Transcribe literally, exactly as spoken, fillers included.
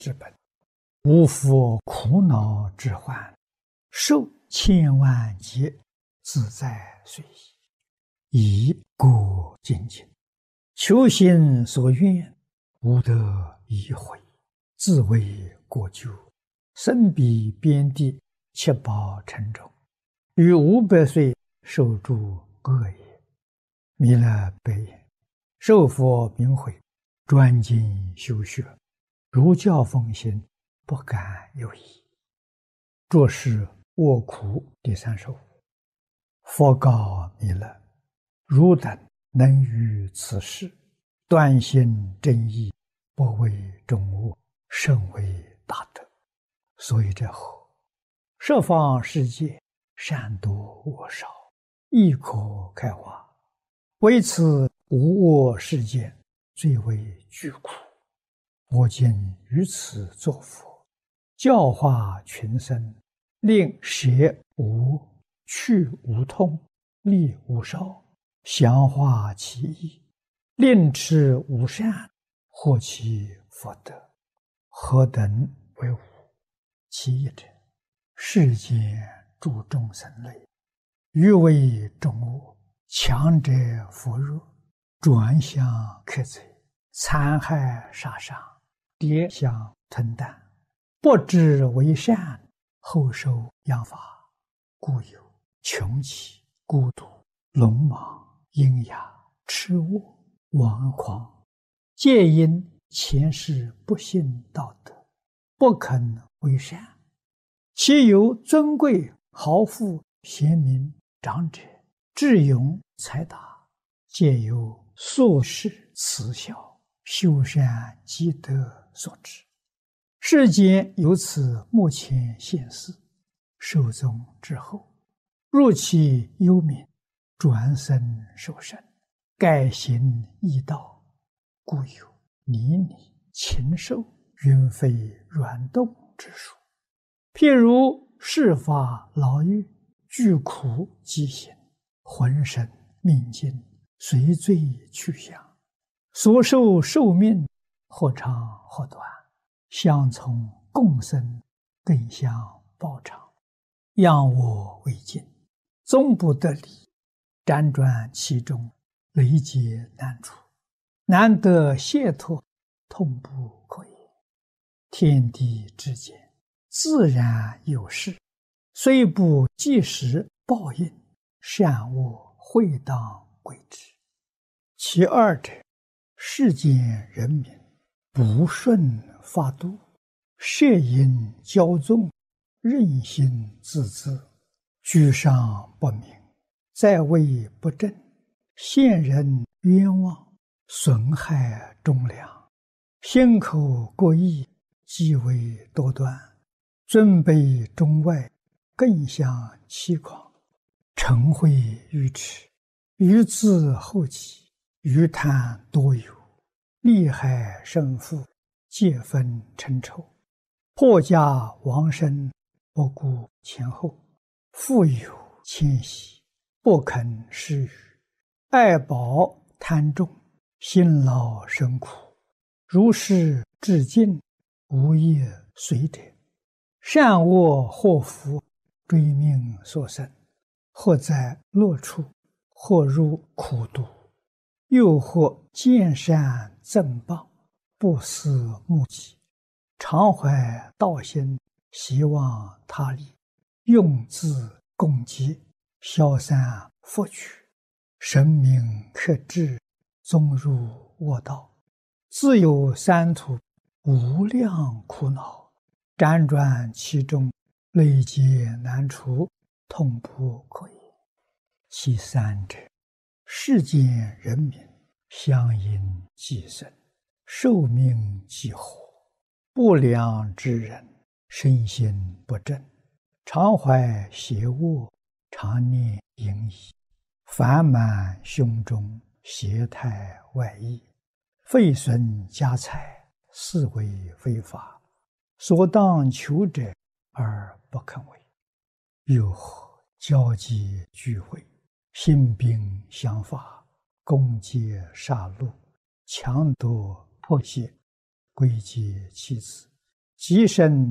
之本，无复苦恼之患，受千万劫，自在随意，以故精进，求心所愿，无得已悔，自为国救，身彼边地，七宝城中，于五百岁受诸恶业。弥勒白言：受佛名讳，专精修学，如教奉行，不敢有疑。作是卧苦第三首。佛告弥勒：汝等能于此事，断心正义，不为众恶，甚为大德。所以者何？十方世界，善多恶少，亦可开化。为此无我世界，最为具苦。我今于此作佛，教化群生，令舍无、去无痛，利无少，详化其意，令持无善，获其福德。何等为无？其一者，世间诸众生类，欲为众恶，强者扶弱，转向克贼，残害杀伤，跌相吞啖，不知为善，后受殃罚，故有穷奇、孤独、鲁莽、阴哑、痴恶、顽狂，皆因前世不信道德，不肯为善。其有尊贵豪富、贤明、长者、智勇才达，皆由宿世慈孝、修善积德所致。世间由此目前现世，寿终之后，入其幽冥，转生受生，改行异道，故有泥泞、禽兽、云飞软动之说。譬如世法牢狱，具苦饥行，浑身命尽，随罪去向，所受寿命或长或短，相从共生，更相报偿，仰我为镜，终不得离，辗转其中，累劫难除，难得解脱，痛不可言。天地之间，自然有事，虽不即时报应，善恶会当归之。其二者，世间人民不顺法度，摄引骄纵，任性自恣，居上不明，在位不正，陷人冤枉，损害忠良，心口过意，极为多端，尊卑中外，更相欺诳，嗔恚愚痴，愚自后己，愚贪多有，利害胜负，皆分称仇，破家亡身，不顾前后，富有谦息，不肯施予，爱宝贪重，辛劳生苦，如是至尽，无业随者。善恶祸福，追命所生，或在乐处，或入苦毒，又或见善赠报，不思目己，常怀道心，希望他利，用自共济，消散福取，神明克制，终入恶道，自有三途，无量苦恼，辗转其中，累劫难除，痛不可言。其三者，世间人民相因寄生，寿命既活，不良之人，身心不正，常怀邪恶，常念淫逸，烦满胸中，邪态外溢，废损家财，是为非法，所当求者而不肯为。又或交际聚会，兴兵相伐，攻击杀戮，强夺迫胁，归结妻子， 即生